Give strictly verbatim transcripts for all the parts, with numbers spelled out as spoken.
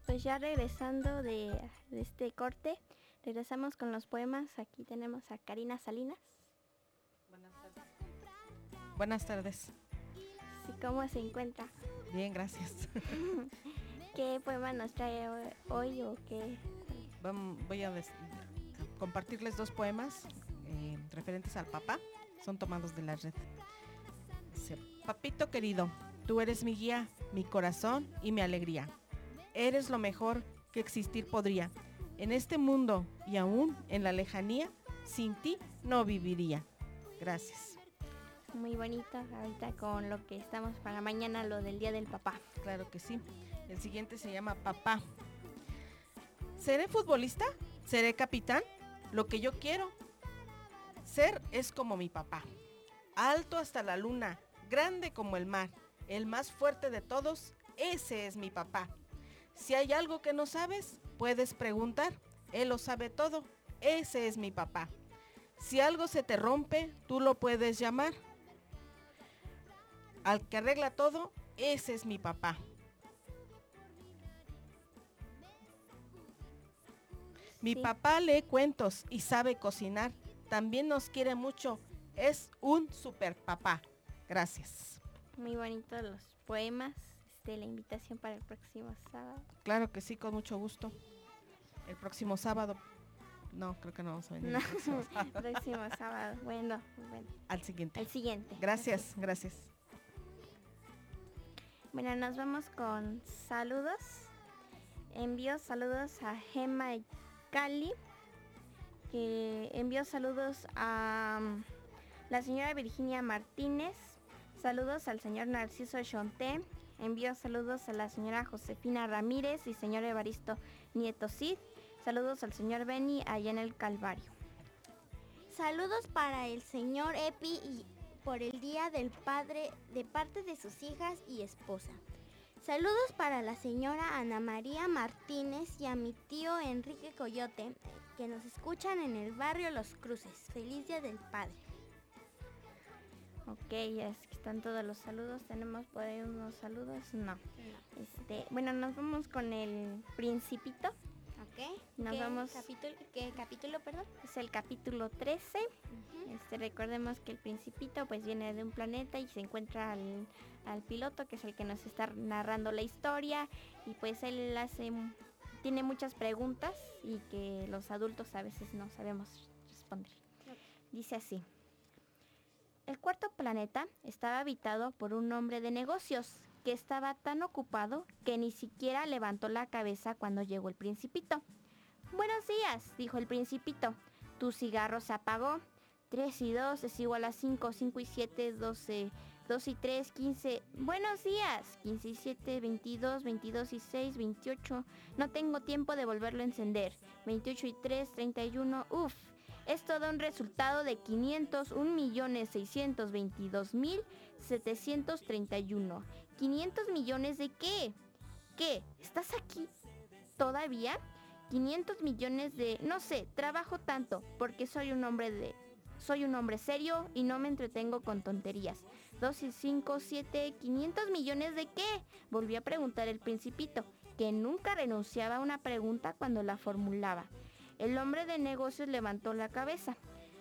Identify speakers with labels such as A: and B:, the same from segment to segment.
A: Pues ya regresando de, de este corte, regresamos con los poemas. Aquí tenemos a Karina Salinas.
B: Buenas tardes. Buenas tardes.
A: Sí, ¿cómo se encuentra?
B: Bien, gracias.
A: ¿Qué poema nos trae hoy o qué?
B: Voy a des- compartirles dos poemas eh, referentes al papá. Son tomados de la red. Dice: papito querido, tú eres mi guía, mi corazón y mi alegría. Eres lo mejor que existir podría. En este mundo y aún en la lejanía, sin ti no viviría. Gracias.
A: Muy bonito, ahorita con lo que estamos para mañana, lo del Día del Papá.
B: Claro que sí. El siguiente se llama Papá. ¿Seré futbolista? ¿Seré capitán? Lo que yo quiero ser es como mi papá. Alto hasta la luna, grande como el mar, el más fuerte de todos, ese es mi papá. Si hay algo que no sabes, puedes preguntar, él lo sabe todo, ese es mi papá. Si algo se te rompe, tú lo puedes llamar. Al que arregla todo, ese es mi papá. Mi
A: Sí.
B: papá lee cuentos y sabe cocinar. También nos quiere mucho. Es un super papá. Gracias.
A: Muy bonitos los poemas. Este, la invitación para el próximo sábado.
B: Claro que sí, con mucho gusto. El próximo sábado. No, creo que no vamos a venir.
A: No,
B: El próximo sábado.
A: próximo sábado. Bueno, bueno.
B: Al siguiente.
A: El siguiente.
B: Gracias, gracias.
A: Bueno, nos vamos con saludos. Envío saludos a Gemma y Cali, que envió saludos a um, la señora Virginia Martínez, saludos al señor Narciso Chonté, envío saludos a la señora Josefina Ramírez y señor Evaristo Nieto Cid, saludos al señor Beni allá en el Calvario.
C: Saludos para el señor Epi y por el Día del Padre de parte de sus hijas y esposa. Saludos para la señora Ana María Martínez y a mi tío Enrique Coyote, que nos escuchan en el barrio Los Cruces. Feliz Día del Padre.
A: Ok, ya es que están todos los saludos. ¿Tenemos por ahí unos saludos? No. Este, bueno, nos vamos con el Principito.
C: Ok.
A: Nos
C: ¿Qué
A: vamos-
C: Capítulo, ¿Qué capítulo, perdón?
A: Es el capítulo trece.
C: Uh-huh.
A: Este, recordemos que el Principito pues viene de un planeta y se encuentra al, al piloto, que es el que nos está narrando la historia, y pues él hace tiene muchas preguntas y que los adultos a veces no sabemos responder. Dice así: el cuarto planeta estaba habitado por un hombre de negocios que estaba tan ocupado que ni siquiera levantó la cabeza cuando llegó el Principito. Buenos días, dijo el Principito. Tu cigarro se apagó. Tres y dos es igual a cinco, cinco y siete, doce, dos y tres, quince. Buenos días. quince y siete, veintidós, veintidós y seis, veintiocho. No tengo tiempo de volverlo a encender. veintiocho y tres, treinta y uno. Uf, es todo un resultado de quinientos un millones seiscientos veintidós mil setecientos treinta y uno. ¿quinientos millones de qué? ¿Qué? ¿Estás aquí todavía? quinientos millones de... No sé, trabajo tanto porque soy un hombre de... Soy un hombre serio y no me entretengo con tonterías. Dos y cinco, siete, ¿quinientos millones de qué? Volvió a preguntar el Principito, que nunca renunciaba a una pregunta cuando la formulaba. El hombre de negocios levantó la cabeza.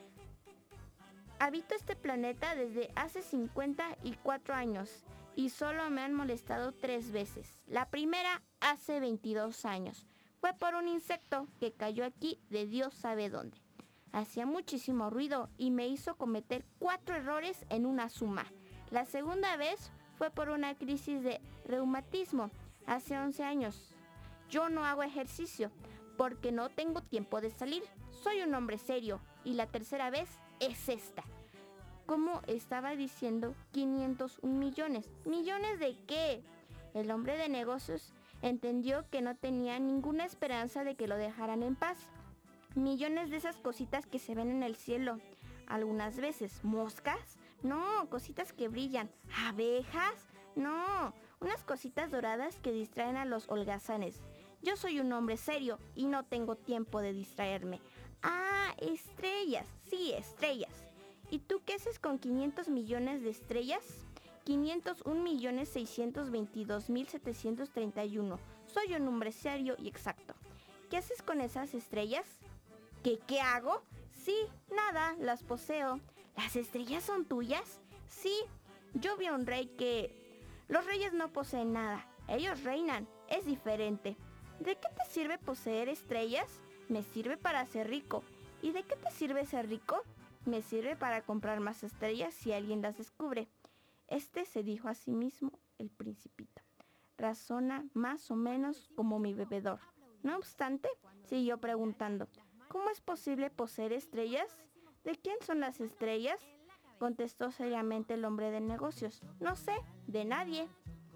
A: Habito este planeta desde hace cincuenta y cuatro años y solo me han molestado tres veces. La primera hace veintidós años. Fue por un insecto que cayó aquí de Dios sabe dónde. Hacía muchísimo ruido y me hizo cometer cuatro errores en una suma. La segunda vez fue por una crisis de reumatismo hace once años. Yo no hago ejercicio porque no tengo tiempo de salir. Soy un hombre serio. Y la tercera vez es esta. Como estaba diciendo, quinientos un millones. ¿Millones de qué? El hombre de negocios entendió que no tenía ninguna esperanza de que lo dejaran en paz. Millones de esas cositas que se ven en el cielo. Algunas veces, ¿moscas? No, cositas que brillan. ¿Abejas? No, unas cositas doradas que distraen a los holgazanes. Yo soy un hombre serio y no tengo tiempo de distraerme. Ah, estrellas, sí, estrellas. ¿Y tú qué haces con quinientos millones de estrellas? quinientos un millones seiscientos veintidós mil setecientos treinta y uno. Soy un hombre serio y exacto. ¿Qué haces con esas estrellas? ¿Qué, qué hago? Sí, nada, las poseo. ¿Las estrellas son tuyas? Sí, yo vi a un rey que... Los reyes no poseen nada, ellos reinan, es diferente. ¿De qué te sirve poseer estrellas? Me sirve para ser rico. ¿Y de qué te sirve ser rico? Me sirve para comprar más estrellas si alguien las descubre. Este se dijo a sí mismo el Principito. Razona más o menos como mi bebedor. No obstante, siguió preguntando, ¿cómo es posible poseer estrellas? ¿De quién son las estrellas? Contestó seriamente el hombre de negocios. No sé, de nadie.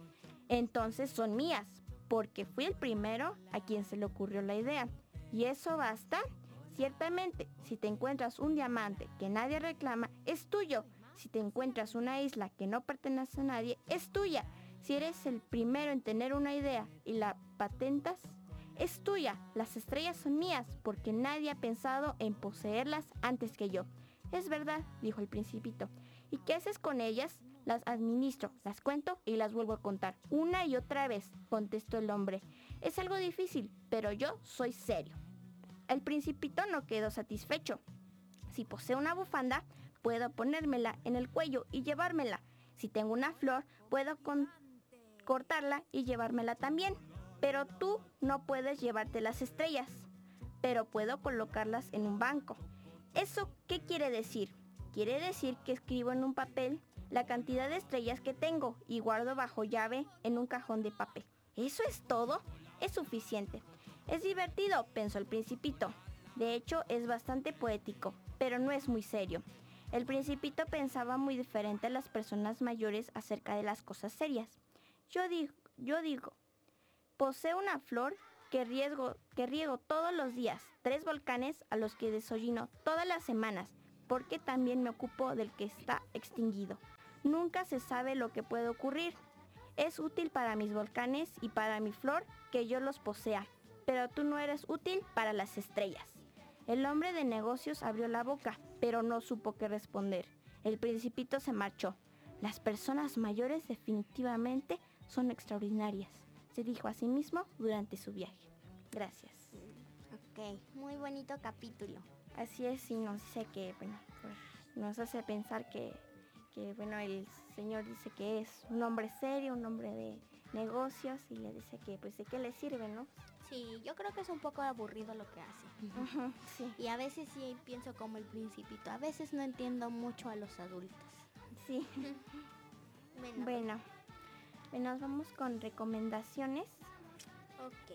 A: Entonces son mías, porque fui el primero a quien se le ocurrió la idea. ¿Y eso basta? Ciertamente, si te encuentras un diamante que nadie reclama, es tuyo. Si te encuentras una isla que no pertenece a nadie, es tuya. Si eres el primero en tener una idea y la patentas, es tuya. Las estrellas son mías, porque nadie ha pensado en poseerlas antes que yo. Es verdad, dijo el Principito. ¿Y qué haces con ellas? Las administro, las cuento y las vuelvo a contar. Una y otra vez, contestó el hombre. Es algo difícil, pero yo soy serio. El Principito no quedó satisfecho. Si poseo una bufanda, puedo ponérmela en el cuello y llevármela. Si tengo una flor, puedo con- cortarla y llevármela también. Pero tú no puedes llevarte las estrellas, pero puedo colocarlas en un banco. ¿Eso qué quiere decir? Quiere decir que escribo en un papel la cantidad de estrellas que tengo y guardo bajo llave en un cajón de papel. ¿Eso es todo? Es suficiente. Es divertido, pensó el Principito. De hecho, es bastante poético, pero no es muy serio. El Principito pensaba muy diferente a las personas mayores acerca de las cosas serias. Yo digo, yo digo, poseo una flor que riego, que riego todos los días, tres volcanes a los que desollino todas las semanas, porque también me ocupo del que está extinguido. Nunca se sabe lo que puede ocurrir. Es útil para mis volcanes y para mi flor que yo los posea, pero tú no eres útil para las estrellas. El hombre de negocios abrió la boca, pero no supo qué responder. El Principito se marchó. Las personas mayores definitivamente son extraordinarias, se dijo a sí mismo durante su viaje. Gracias.
C: Ok, muy bonito capítulo.
A: Así es, y nos dice que, bueno, pues nos hace pensar que, que, bueno, el señor dice que es un hombre serio, un hombre de negocios, y le dice que, pues, ¿de qué le sirve, no?
C: Sí, yo creo que es un poco aburrido lo que hace.
A: Uh-huh, sí.
C: Y a veces sí pienso como el Principito. A veces no entiendo mucho a los adultos.
A: Sí.
C: Bueno,
A: Bueno, pues nos vamos con recomendaciones.
C: ok.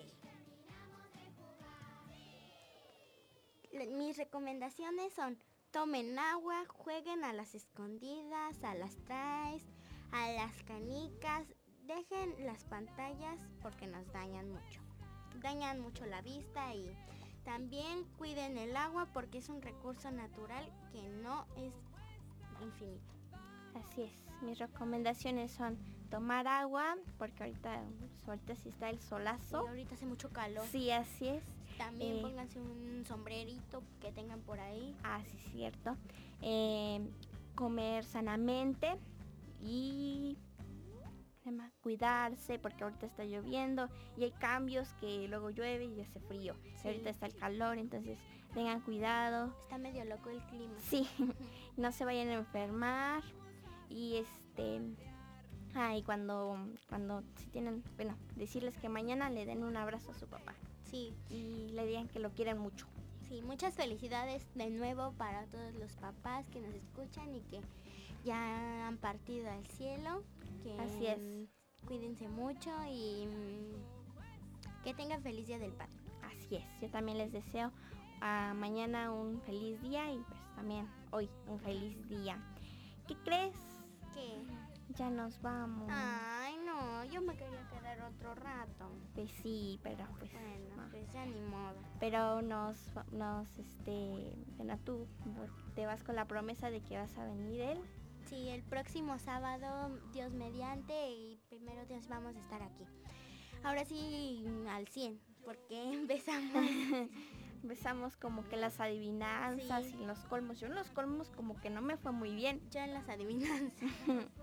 C: Le- Mis recomendaciones son: tomen agua, jueguen a las escondidas, a las traes, a las canicas, dejen las pantallas porque nos dañan mucho. Dañan mucho la vista, y también cuiden el agua porque es un recurso natural que no es infinito.
A: Así es, mis recomendaciones son tomar agua, porque ahorita, pues, ahorita sí está el
C: Y
A: solazo.
C: ahorita hace mucho calor.
A: Sí, así es.
C: También
A: eh,
C: pónganse un sombrerito que tengan por ahí.
A: Ah, sí, cierto. Eh, comer sanamente y ¿qué más? Cuidarse, porque ahorita está lloviendo y hay cambios que luego llueve y hace frío. Y
C: Sí.
A: ahorita está el calor, entonces tengan cuidado.
C: Está medio loco el clima.
A: Sí, no se vayan a enfermar. Y este, ah, y cuando, cuando si tienen, bueno, decirles que mañana le den un abrazo a su papá
C: Sí,
A: y le digan que lo quieren mucho.
C: sí, muchas felicidades de nuevo para todos los papás que nos escuchan y que ya han partido al cielo. Que
A: Así es.
C: mm, cuídense mucho y mm, que tengan feliz Día del Padre.
A: Así es, yo también les deseo a mañana un feliz día y pues también hoy un feliz día. ¿Qué crees?
C: ¿Qué?
A: Ya nos vamos.
C: Ay, no, yo me quería quedar otro rato.
A: Pues sí, pero pues
C: Bueno,
A: no.
C: pues ya ni modo.
A: Pero nos, nos, este, bueno, tú te vas con la promesa de que vas a venir él.
C: Sí, el próximo sábado, Dios mediante, y primero Dios vamos a estar aquí. Ahora sí, al cien, porque empezamos.
A: Empezamos como que las adivinanzas
C: Sí.
A: y los colmos. Yo en los colmos como que no me fue muy bien.
C: Ya en las adivinanzas.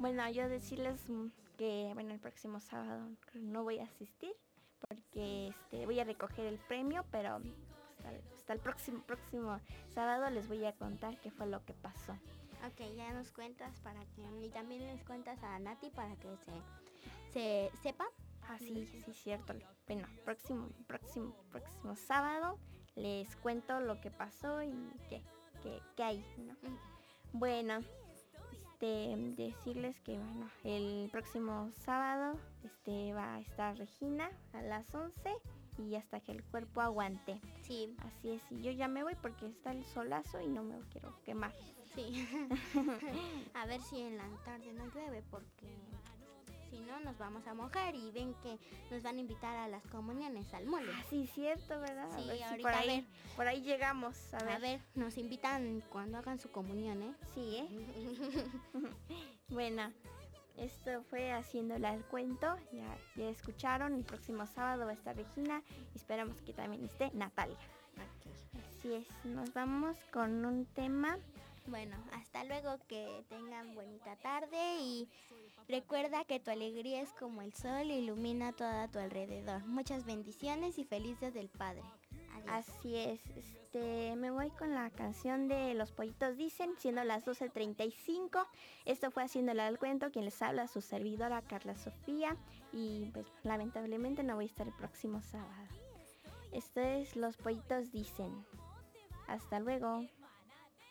A: Bueno, yo decirles mm, que bueno, el próximo sábado no voy a asistir porque este voy a recoger el premio, pero hasta, hasta el próximo próximo sábado les voy a contar qué fue lo que pasó.
C: Ok, ya nos cuentas para que... Y también les cuentas a Nati para que se, se sepa.
A: Ah, sí, sí, cierto. Bueno, próximo, próximo, próximo sábado les cuento lo que pasó y qué, qué, qué hay, ¿no?
C: Mm.
A: Bueno, este, decirles que bueno, el próximo sábado este va a estar Regina a las once y hasta que el cuerpo aguante.
C: Sí,
A: Así es, y yo ya me voy porque está el solazo y no me quiero quemar.
C: sí. A ver si en la tarde no llueve porque si no nos vamos a mojar y ven que nos van a invitar a las comuniones al mole.
A: Ah, sí, cierto, ¿verdad?
C: Sí,
A: a ver si
C: ahorita
A: por
C: a
A: ahí,
C: ver.
A: por ahí llegamos, a ver.
C: A ver, nos invitan cuando hagan su comunión, ¿eh?
A: Sí, ¿eh? Bueno, esto fue Haciéndola el cuento. Ya, ya escucharon, el próximo sábado va a estar Regina y esperamos que también esté Natalia. Así es, nos vamos con un tema.
C: Bueno, hasta luego, que tengan bonita tarde y recuerda que tu alegría es como el sol y ilumina todo a tu alrededor. Muchas bendiciones y feliz Día del Padre. Adiós.
A: Así es, este, me voy con la canción de Los Pollitos Dicen, siendo las doce treinta y cinco. Esto fue Haciéndola al cuento, quien les habla, su servidora Carla Sofía. Y pues lamentablemente no voy a estar el próximo sábado. Esto es Los Pollitos Dicen. Hasta luego.